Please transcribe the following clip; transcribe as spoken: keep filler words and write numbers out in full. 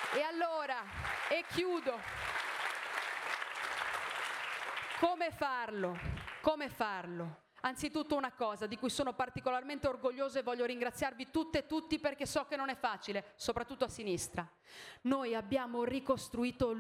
E allora, e chiudo, come farlo? Come farlo? Anzitutto una cosa di cui sono particolarmente orgogliosa e voglio ringraziarvi tutte e tutti perché so che non è facile, soprattutto a sinistra. Noi abbiamo ricostruito